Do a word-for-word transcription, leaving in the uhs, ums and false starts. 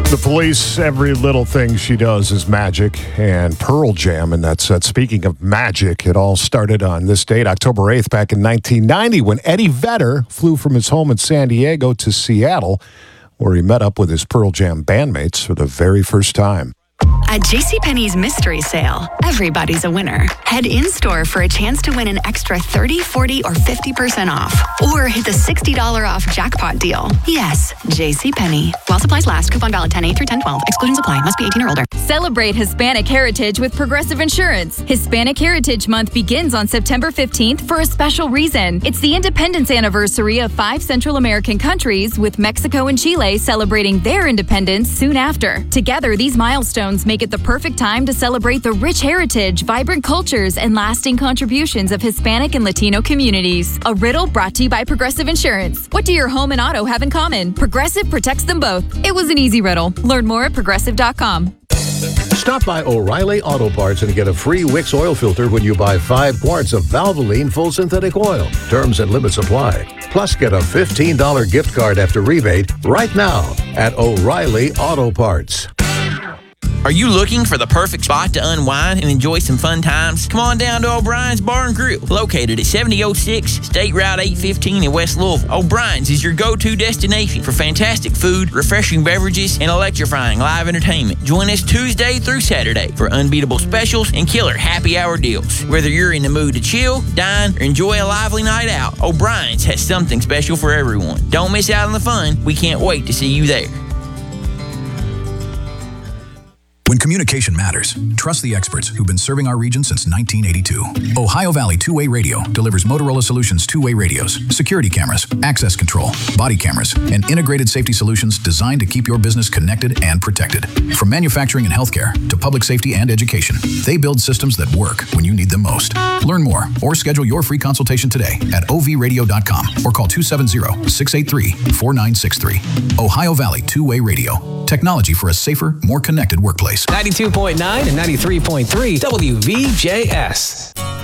The Police, every little thing she does is magic, and Pearl Jam, and that's uh, speaking of magic, it all started on this date, October eighth, back in nineteen ninety, when Eddie Vedder flew from his home in San Diego to Seattle, where he met up with his Pearl Jam bandmates for the very first time. At JCPenney's mystery sale, everybody's a winner. Head in-store for a chance to win an extra thirty, forty, or fifty percent off. Or hit the sixty dollars off jackpot deal. Yes, JCPenney. While supplies last, coupon valid ten eight through ten twelve. Exclusions apply. Must be eighteen or older. Celebrate Hispanic Heritage with Progressive Insurance. Hispanic Heritage Month begins on September fifteenth for a special reason. It's the independence anniversary of five Central American countries, with Mexico and Chile celebrating their independence soon after. Together, these milestones make it the perfect time to celebrate the rich heritage, vibrant cultures, and lasting contributions of Hispanic and Latino communities. A riddle brought to you by Progressive Insurance. What do your home and auto have in common? Progressive protects them both. It was an easy riddle. Learn more at progressive dot com. Stop by O'Reilly Auto Parts and get a free Wix oil filter when you buy five quarts of Valvoline full synthetic oil. Terms and limits apply. Plus, get a fifteen dollars gift card after rebate right now at O'Reilly Auto Parts. Are you looking for the perfect spot to unwind and enjoy some fun times? Come on down to O'Brien's Bar and Grill, located at seventy oh six State Route eight fifteen in West Louisville. O'Brien's is your go-to destination for fantastic food, refreshing beverages, and electrifying live entertainment. Join us Tuesday through Saturday for unbeatable specials and killer happy hour deals. Whether you're in the mood to chill, dine, or enjoy a lively night out, O'Brien's has something special for everyone. Don't miss out on the fun. We can't wait to see you there. When communication matters, trust the experts who've been serving our region since nineteen eighty-two. Ohio Valley Two-Way Radio delivers Motorola Solutions two-way radios, security cameras, access control, body cameras, and integrated safety solutions designed to keep your business connected and protected. From manufacturing and healthcare to public safety and education, they build systems that work when you need them most. Learn more or schedule your free consultation today at O V radio dot com or call two seven zero, six eight three, four nine six three. Ohio Valley Two-Way Radio. Technology for a safer, more connected workplace. ninety-two point nine and ninety-three point three W V J S.